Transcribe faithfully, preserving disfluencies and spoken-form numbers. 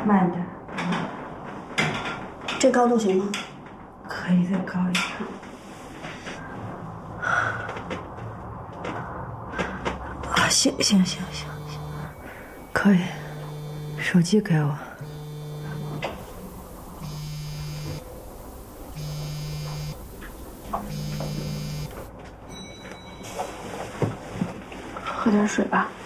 慢点。 这高度行吗？ 可以再高一点。啊，行行行行行，可以。手机给我。 喝点水吧。